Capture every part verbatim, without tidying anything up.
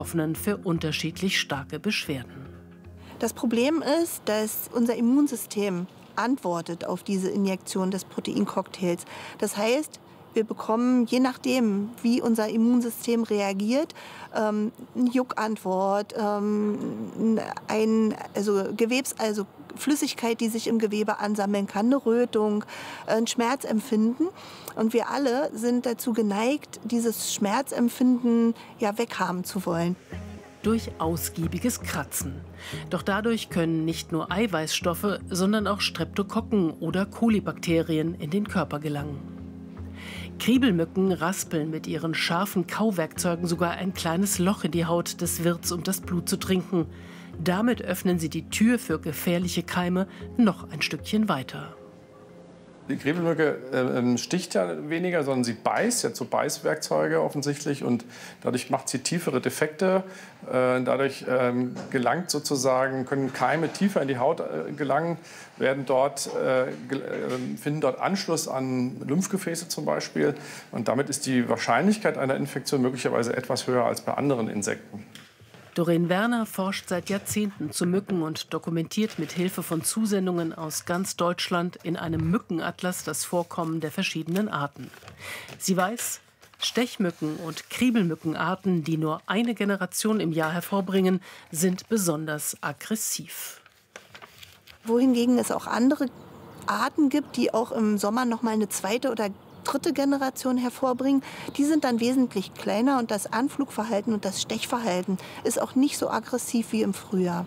Betroffenen für unterschiedlich starke Beschwerden. Das Problem ist, dass unser Immunsystem antwortet auf diese Injektion des Proteincocktails. Das heißt, wir bekommen, je nachdem, wie unser Immunsystem reagiert, ähm, eine Juckantwort, ähm, ein, also Gewebs, also Flüssigkeit, die sich im Gewebe ansammeln kann, eine Rötung, ein Schmerzempfinden. Und wir alle sind dazu geneigt, dieses Schmerzempfinden ja weghaben zu wollen. Durch ausgiebiges Kratzen. Doch dadurch können nicht nur Eiweißstoffe, sondern auch Streptokokken oder Kolibakterien in den Körper gelangen. Kriebelmücken raspeln mit ihren scharfen Kauwerkzeugen sogar ein kleines Loch in die Haut des Wirts, um das Blut zu trinken. Damit öffnen sie die Tür für gefährliche Keime noch ein Stückchen weiter. Die Kriebelmücke äh, sticht ja weniger, sondern sie beißt. Sie hat so Beißwerkzeuge offensichtlich und dadurch macht sie tiefere Defekte. Äh, dadurch ähm, gelangt sozusagen, können Keime tiefer in die Haut äh, gelangen, werden dort, äh, finden dort Anschluss an Lymphgefäße zum Beispiel. Und damit ist die Wahrscheinlichkeit einer Infektion möglicherweise etwas höher als bei anderen Insekten. Doreen Werner forscht seit Jahrzehnten zu Mücken und dokumentiert mit Hilfe von Zusendungen aus ganz Deutschland in einem Mückenatlas das Vorkommen der verschiedenen Arten. Sie weiß, Stechmücken und Kriebelmückenarten, die nur eine Generation im Jahr hervorbringen, sind besonders aggressiv. Wohingegen es auch andere Arten gibt, die auch im Sommer noch mal eine zweite oder dritte Generation hervorbringen, die sind dann wesentlich kleiner und das Anflugverhalten und das Stechverhalten ist auch nicht so aggressiv wie im Frühjahr.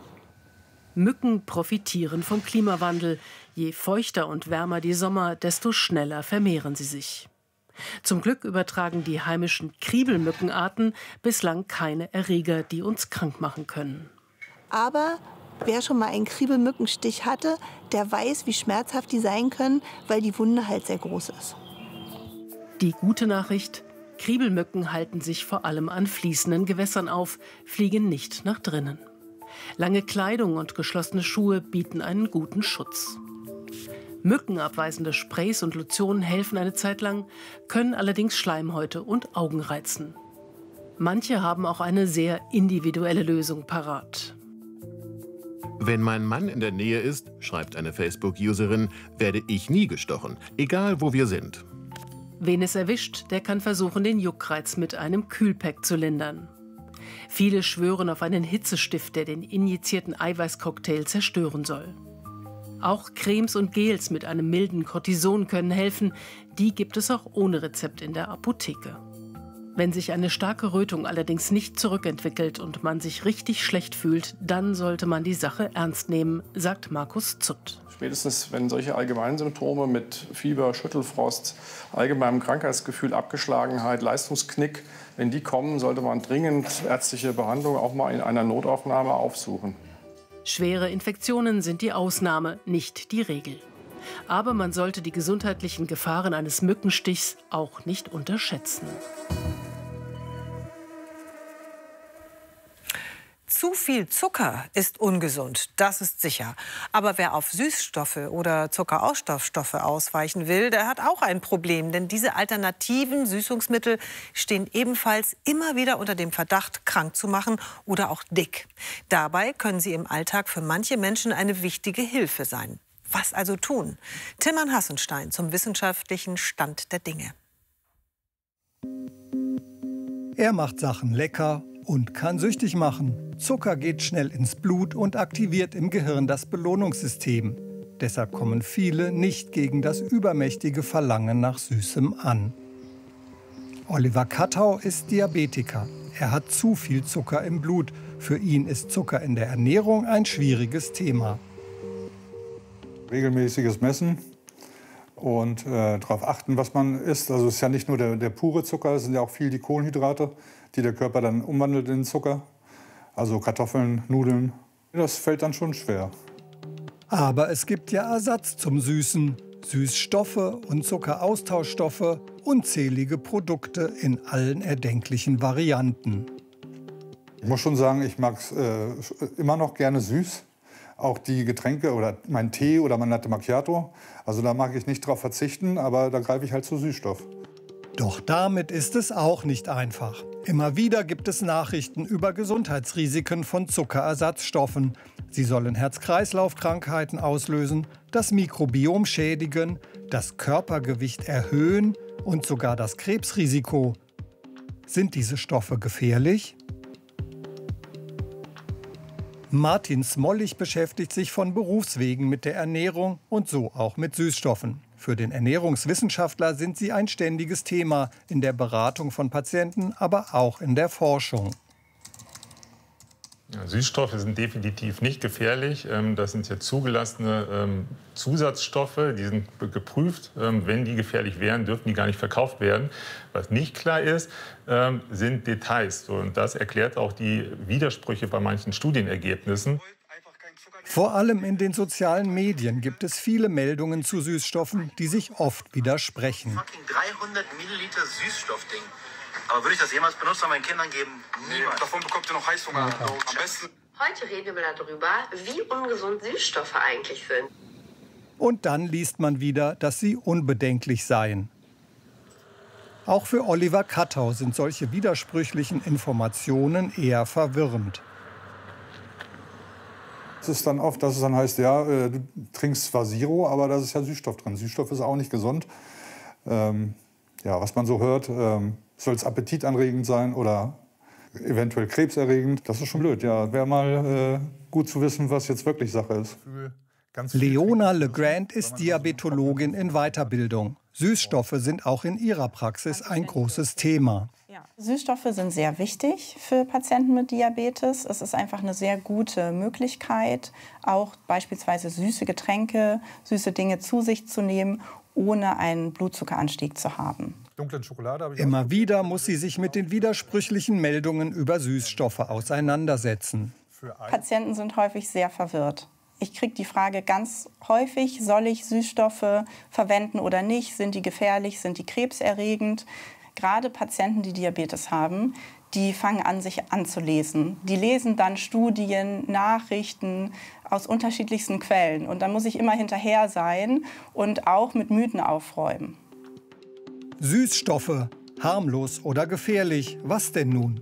Mücken profitieren vom Klimawandel. Je feuchter und wärmer die Sommer, desto schneller vermehren sie sich. Zum Glück übertragen die heimischen Kriebelmückenarten bislang keine Erreger, die uns krank machen können. Aber wer schon mal einen Kriebelmückenstich hatte, der weiß, wie schmerzhaft die sein können, weil die Wunde halt sehr groß ist. Die gute Nachricht: Kriebelmücken halten sich vor allem an fließenden Gewässern auf, fliegen nicht nach drinnen. Lange Kleidung und geschlossene Schuhe bieten einen guten Schutz. Mückenabweisende Sprays und Lotionen helfen eine Zeit lang, können allerdings Schleimhäute und Augen reizen. Manche haben auch eine sehr individuelle Lösung parat. Wenn mein Mann in der Nähe ist, schreibt eine Facebook-Userin, werde ich nie gestochen, egal wo wir sind. Wen es erwischt, der kann versuchen, den Juckreiz mit einem Kühlpack zu lindern. Viele schwören auf einen Hitzestift, der den injizierten Eiweißcocktail zerstören soll. Auch Cremes und Gels mit einem milden Cortison können helfen. Die gibt es auch ohne Rezept in der Apotheke. Wenn sich eine starke Rötung allerdings nicht zurückentwickelt und man sich richtig schlecht fühlt, dann sollte man die Sache ernst nehmen, sagt Markus Zutt. Spätestens, wenn solche Allgemeinsymptome mit Fieber, Schüttelfrost, allgemeinem Krankheitsgefühl, Abgeschlagenheit, Leistungsknick, wenn die kommen, sollte man dringend ärztliche Behandlung auch mal in einer Notaufnahme aufsuchen. Schwere Infektionen sind die Ausnahme, nicht die Regel. Aber man sollte die gesundheitlichen Gefahren eines Mückenstichs auch nicht unterschätzen. Zu viel Zucker ist ungesund, das ist sicher. Aber wer auf Süßstoffe oder Zuckerausstoffstoffe ausweichen will, der hat auch ein Problem. Denn diese alternativen Süßungsmittel stehen ebenfalls immer wieder unter dem Verdacht, krank zu machen oder auch dick. Dabei können sie im Alltag für manche Menschen eine wichtige Hilfe sein. Was also tun? Tilman Hassenstein zum wissenschaftlichen Stand der Dinge. Er macht Sachen lecker und kann süchtig machen. Zucker geht schnell ins Blut und aktiviert im Gehirn das Belohnungssystem. Deshalb kommen viele nicht gegen das übermächtige Verlangen nach Süßem an. Oliver Kattau ist Diabetiker. Er hat zu viel Zucker im Blut. Für ihn ist Zucker in der Ernährung ein schwieriges Thema. Regelmäßiges Messen und äh, darauf achten, was man isst. Also es ist ja nicht nur der, der pure Zucker, es sind ja auch viel die Kohlenhydrate, die der Körper dann umwandelt in Zucker. Also Kartoffeln, Nudeln, das fällt dann schon schwer. Aber es gibt ja Ersatz zum Süßen. Süßstoffe und Zuckeraustauschstoffe, unzählige Produkte in allen erdenklichen Varianten. Ich muss schon sagen, ich mag es äh, immer noch gerne süß. Auch die Getränke oder mein Tee oder mein Latte Macchiato. Also da mag ich nicht drauf verzichten, aber da greife ich halt zu Süßstoff. Doch damit ist es auch nicht einfach. Immer wieder gibt es Nachrichten über Gesundheitsrisiken von Zuckerersatzstoffen. Sie sollen Herz-Kreislauf-Krankheiten auslösen, das Mikrobiom schädigen, das Körpergewicht erhöhen und sogar das Krebsrisiko. Sind diese Stoffe gefährlich? Martin Smollig beschäftigt sich von Berufswegen mit der Ernährung und so auch mit Süßstoffen. Für den Ernährungswissenschaftler sind sie ein ständiges Thema in der Beratung von Patienten, aber auch in der Forschung. Ja, Süßstoffe sind definitiv nicht gefährlich. Das sind ja zugelassene Zusatzstoffe, die sind geprüft. Wenn die gefährlich wären, dürfen die gar nicht verkauft werden. Was nicht klar ist, sind Details. Und das erklärt auch die Widersprüche bei manchen Studienergebnissen. Vor allem in den sozialen Medien gibt es viele Meldungen zu Süßstoffen, die sich oft widersprechen. Fucking dreihundert Milliliter Süßstoffding. Aber würde ich das jemals benutzen, meinen Kindern geben? Niemals. Davon bekommt ihr noch Heißhunger. Ja. Am besten. Heute reden wir mal darüber, wie ungesund Süßstoffe eigentlich sind. Und dann liest man wieder, dass sie unbedenklich seien. Auch für Oliver Kattau sind solche widersprüchlichen Informationen eher verwirrend. Es ist dann oft, dass es dann heißt, ja, du trinkst zwar Zero, aber da ist ja Süßstoff drin. Süßstoff ist auch nicht gesund. Ähm, ja, was man so hört, ähm, soll es appetitanregend sein oder eventuell krebserregend. Das ist schon blöd. Ja, wäre mal äh, gut zu wissen, was jetzt wirklich Sache ist. Leona Legrand ist Diabetologin in Weiterbildung. Süßstoffe sind auch in ihrer Praxis ein großes Thema. Süßstoffe sind sehr wichtig für Patienten mit Diabetes. Es ist einfach eine sehr gute Möglichkeit, auch beispielsweise süße Getränke, süße Dinge zu sich zu nehmen, ohne einen Blutzuckeranstieg zu haben. Immer wieder muss sie sich mit den widersprüchlichen Meldungen über Süßstoffe auseinandersetzen. Patienten sind häufig sehr verwirrt. Ich kriege die Frage ganz häufig, soll ich Süßstoffe verwenden oder nicht? Sind die gefährlich? Sind die krebserregend? Gerade Patienten, die Diabetes haben, die fangen an, sich anzulesen. Die lesen dann Studien, Nachrichten aus unterschiedlichsten Quellen. Und da muss ich immer hinterher sein und auch mit Mythen aufräumen. Süßstoffe, harmlos oder gefährlich, was denn nun?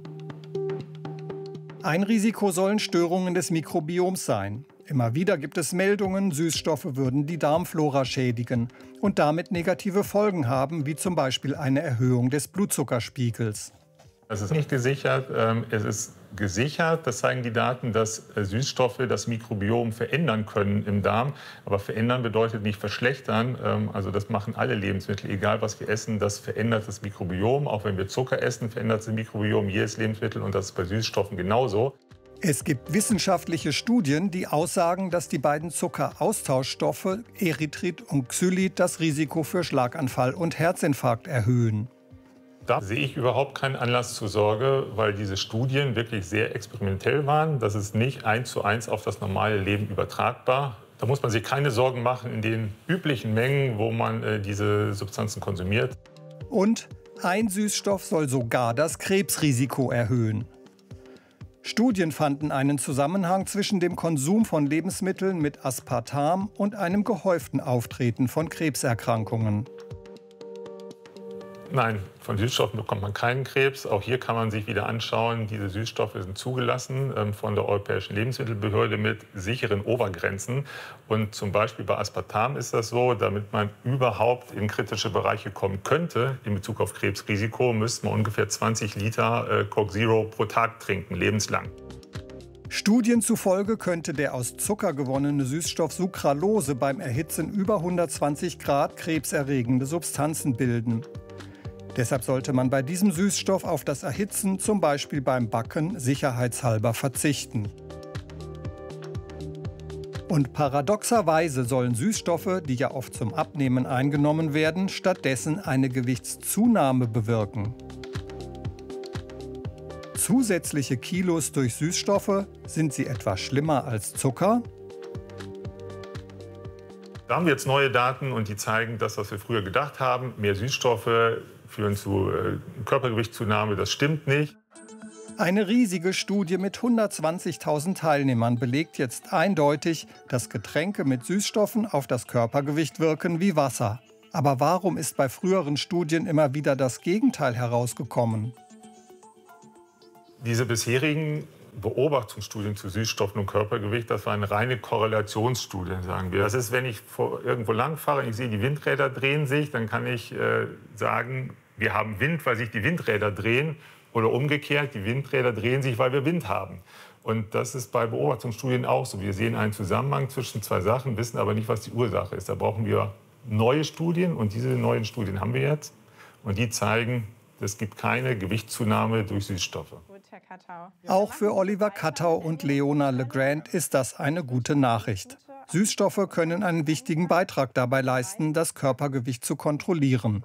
Ein Risiko sollen Störungen des Mikrobioms sein. Immer wieder gibt es Meldungen, Süßstoffe würden die Darmflora schädigen und damit negative Folgen haben, wie zum Beispiel eine Erhöhung des Blutzuckerspiegels. Das ist nicht gesichert. Es ist gesichert, das zeigen die Daten, dass Süßstoffe das Mikrobiom verändern können im Darm. Aber verändern bedeutet nicht verschlechtern. Also das machen alle Lebensmittel, egal was wir essen, das verändert das Mikrobiom. Auch wenn wir Zucker essen, verändert das Mikrobiom jedes Lebensmittel und das ist bei Süßstoffen genauso. Es gibt wissenschaftliche Studien, die aussagen, dass die beiden Zuckeraustauschstoffe Erythrit und Xylit das Risiko für Schlaganfall und Herzinfarkt erhöhen. Da sehe ich überhaupt keinen Anlass zur Sorge, weil diese Studien wirklich sehr experimentell waren. Das ist nicht eins zu eins auf das normale Leben übertragbar. Da muss man sich keine Sorgen machen in den üblichen Mengen, wo man äh, diese Substanzen konsumiert. Und ein Süßstoff soll sogar das Krebsrisiko erhöhen. Studien fanden einen Zusammenhang zwischen dem Konsum von Lebensmitteln mit Aspartam und einem gehäuften Auftreten von Krebserkrankungen. Nein, von Süßstoffen bekommt man keinen Krebs. Auch hier kann man sich wieder anschauen, diese Süßstoffe sind zugelassen ähm, von der Europäischen Lebensmittelbehörde mit sicheren Obergrenzen. Und zum Beispiel bei Aspartam ist das so, damit man überhaupt in kritische Bereiche kommen könnte in Bezug auf Krebsrisiko, müsste man ungefähr zwanzig Liter äh, Coke Zero pro Tag trinken, lebenslang. Studien zufolge könnte der aus Zucker gewonnene Süßstoff Sucralose beim Erhitzen über hundertzwanzig Grad krebserregende Substanzen bilden. Deshalb sollte man bei diesem Süßstoff auf das Erhitzen, zum Beispiel beim Backen, sicherheitshalber verzichten. Und paradoxerweise sollen Süßstoffe, die ja oft zum Abnehmen eingenommen werden, stattdessen eine Gewichtszunahme bewirken. Zusätzliche Kilos durch Süßstoffe, sind sie etwa schlimmer als Zucker? Da haben wir jetzt neue Daten und die zeigen das, was wir früher gedacht haben. Mehr Süßstoffe führen zu äh, Körpergewichtszunahme, das stimmt nicht. Eine riesige Studie mit hundertzwanzigtausend Teilnehmern belegt jetzt eindeutig, dass Getränke mit Süßstoffen auf das Körpergewicht wirken wie Wasser. Aber warum ist bei früheren Studien immer wieder das Gegenteil herausgekommen? Diese bisherigen Beobachtungsstudien zu Süßstoffen und Körpergewicht, das waren reine Korrelationsstudien, sagen wir. Das ist, wenn ich vor, irgendwo lang fahre und ich sehe, die Windräder drehen sich, dann kann ich äh, sagen, wir haben Wind, weil sich die Windräder drehen. Oder umgekehrt, die Windräder drehen sich, weil wir Wind haben. Und das ist bei Beobachtungsstudien auch so. Wir sehen einen Zusammenhang zwischen zwei Sachen, wissen aber nicht, was die Ursache ist. Da brauchen wir neue Studien und diese neuen Studien haben wir jetzt. Und die zeigen, es gibt keine Gewichtszunahme durch Süßstoffe. Auch für Oliver Kattau und Leona Legrand ist das eine gute Nachricht. Süßstoffe können einen wichtigen Beitrag dabei leisten, das Körpergewicht zu kontrollieren.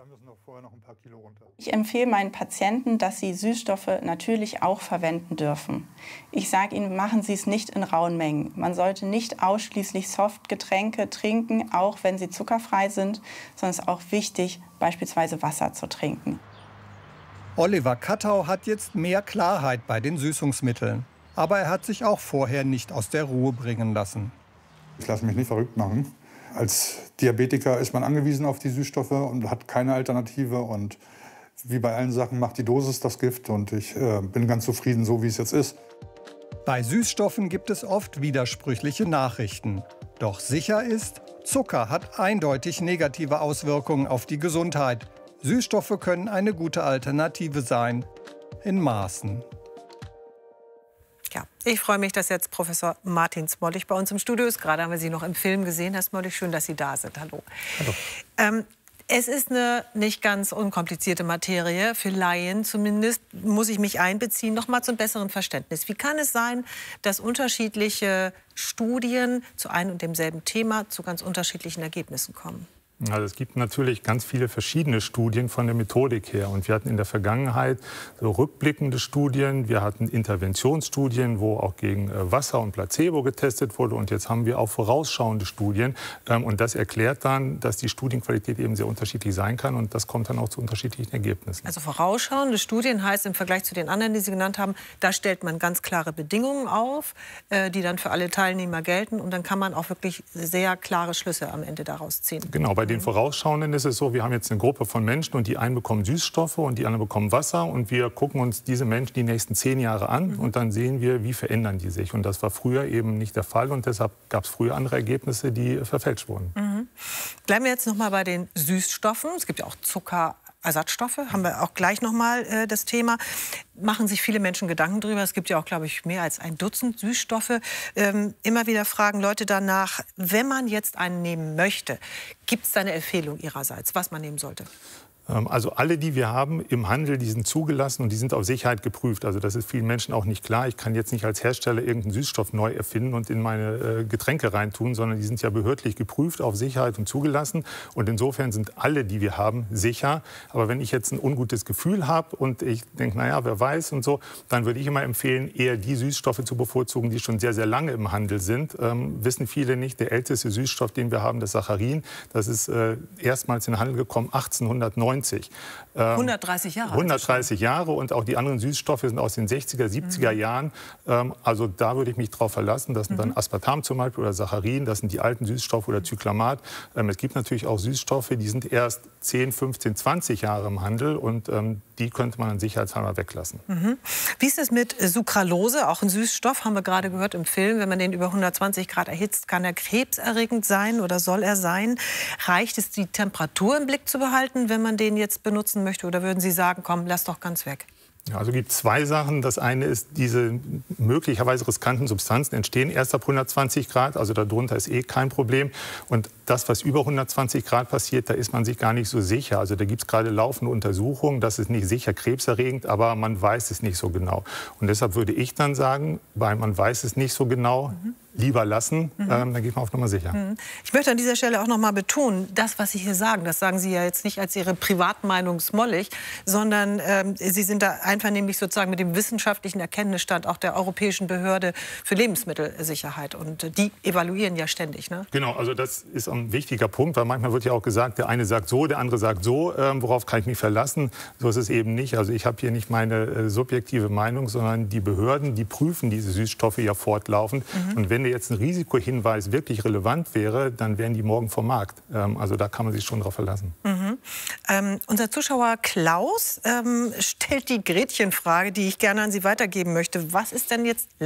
Ich empfehle meinen Patienten, dass sie Süßstoffe natürlich auch verwenden dürfen. Ich sage ihnen, machen Sie es nicht in rauen Mengen. Man sollte nicht ausschließlich Softgetränke trinken, auch wenn sie zuckerfrei sind, sondern es ist auch wichtig, beispielsweise Wasser zu trinken. Oliver Kattau hat jetzt mehr Klarheit bei den Süßungsmitteln. Aber er hat sich auch vorher nicht aus der Ruhe bringen lassen. Ich lasse mich nicht verrückt machen. Als Diabetiker ist man angewiesen auf die Süßstoffe und hat keine Alternative. Und wie bei allen Sachen macht die Dosis das Gift. Und ich äh, bin ganz zufrieden, so wie es jetzt ist. Bei Süßstoffen gibt es oft widersprüchliche Nachrichten. Doch sicher ist, Zucker hat eindeutig negative Auswirkungen auf die Gesundheit. Süßstoffe können eine gute Alternative sein. In Maßen. Ja, ich freue mich, dass jetzt Professor Martin Smollig bei uns im Studio ist. Gerade haben wir Sie noch im Film gesehen, Herr Smollig. Schön, dass Sie da sind. Hallo. Hallo. Ähm, es ist eine nicht ganz unkomplizierte Materie, für Laien zumindest, muss ich mich einbeziehen. Noch mal zum besseren Verständnis. Wie kann es sein, dass unterschiedliche Studien zu einem und demselben Thema zu ganz unterschiedlichen Ergebnissen kommen? Also es gibt natürlich ganz viele verschiedene Studien von der Methodik her. Und wir hatten in der Vergangenheit so rückblickende Studien. Wir hatten Interventionsstudien, wo auch gegen Wasser und Placebo getestet wurde. Und jetzt haben wir auch vorausschauende Studien. Und das erklärt dann, dass die Studienqualität eben sehr unterschiedlich sein kann. Und das kommt dann auch zu unterschiedlichen Ergebnissen. Also vorausschauende Studien heißt im Vergleich zu den anderen, die Sie genannt haben, da stellt man ganz klare Bedingungen auf, die dann für alle Teilnehmer gelten. Und dann kann man auch wirklich sehr klare Schlüsse am Ende daraus ziehen. Genau. Bei den Vorausschauenden ist es so, wir haben jetzt eine Gruppe von Menschen und die einen bekommen Süßstoffe und die anderen bekommen Wasser und wir gucken uns diese Menschen die nächsten zehn Jahre an mhm. und dann sehen wir, wie verändern die sich. Und das war früher eben nicht der Fall und deshalb gab es früher andere Ergebnisse, die verfälscht wurden. Mhm. Bleiben wir jetzt noch mal bei den Süßstoffen. Es gibt ja auch Zucker. Ersatzstoffe, haben wir auch gleich noch mal äh, das Thema. Machen sich viele Menschen Gedanken darüber. Es gibt ja auch, glaube ich, mehr als ein Dutzend Süßstoffe. Ähm, immer wieder fragen Leute danach, wenn man jetzt einen nehmen möchte, gibt es da eine Empfehlung Ihrerseits, was man nehmen sollte? Also alle, die wir haben im Handel, die sind zugelassen und die sind auf Sicherheit geprüft. Also das ist vielen Menschen auch nicht klar. Ich kann jetzt nicht als Hersteller irgendeinen Süßstoff neu erfinden und in meine äh, Getränke reintun, sondern die sind ja behördlich geprüft auf Sicherheit und zugelassen. Und insofern sind alle, die wir haben, sicher. Aber wenn ich jetzt ein ungutes Gefühl habe und ich denke, naja, wer weiß und so, dann würde ich immer empfehlen, eher die Süßstoffe zu bevorzugen, die schon sehr, sehr lange im Handel sind. Ähm, wissen viele nicht, der älteste Süßstoff, den wir haben, das Saccharin, das ist äh, erstmals in den Handel gekommen achtzehnhundertneunzig. hundertdreißig Jahre. hundertdreißig Jahre und auch die anderen Süßstoffe sind aus den sechziger, siebziger mhm. Jahren. Ähm, also da würde ich mich drauf verlassen. Das sind mhm. dann Aspartam zum Beispiel oder Saccharin, das sind die alten Süßstoffe oder Zyklamat. Ähm, es gibt natürlich auch Süßstoffe, die sind erst zehn, fünfzehn, zwanzig Jahre im Handel und ähm, die könnte man dann sicherheitshalber weglassen. Mhm. Wie ist es mit Sucralose, auch ein Süßstoff, haben wir gerade gehört im Film. Wenn man den über hundertzwanzig Grad erhitzt, kann er krebserregend sein oder soll er sein? Reicht es, die Temperatur im Blick zu behalten, wenn man den jetzt benutzen möchte? Oder würden Sie sagen, komm, lass doch ganz weg? Ja, also es gibt zwei Sachen. Das eine ist, diese möglicherweise riskanten Substanzen entstehen erst ab hundertzwanzig Grad. Also darunter ist eh kein Problem. Und das, was über hundertzwanzig Grad passiert, da ist man sich gar nicht so sicher. Also da gibt es gerade laufende Untersuchungen. Das ist nicht sicher krebserregend, aber man weiß es nicht so genau. Und deshalb würde ich dann sagen, weil man weiß es nicht so genau, mhm. lieber lassen, mhm. ähm, dann geht man auf Nummer sicher. Mhm. Ich möchte an dieser Stelle auch noch mal betonen, das, was Sie hier sagen, das sagen Sie ja jetzt nicht als Ihre Privatmeinung Smollig, sondern ähm, Sie sind da einvernehmlich sozusagen mit dem wissenschaftlichen Erkenntnisstand auch der Europäischen Behörde für Lebensmittelsicherheit. Und äh, die evaluieren ja ständig, ne? Genau, also das ist ein wichtiger Punkt, weil manchmal wird ja auch gesagt, der eine sagt so, der andere sagt so, ähm, worauf kann ich mich verlassen? So ist es eben nicht. Also ich habe hier nicht meine äh, subjektive Meinung, sondern die Behörden, die prüfen diese Süßstoffe ja fortlaufend. Mhm. Und wenn jetzt ein Risikohinweis wirklich relevant wäre, dann wären die morgen vom Markt. Ähm, also da kann man sich schon darauf verlassen. Mhm. Ähm, unser Zuschauer Klaus ähm, stellt die Gretchenfrage, die ich gerne an Sie weitergeben möchte. Was ist denn jetzt